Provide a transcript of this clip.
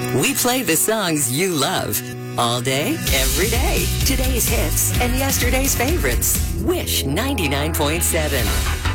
We play the songs you love. All day, every day. Today's hits and yesterday's favorites. Wish 99.7.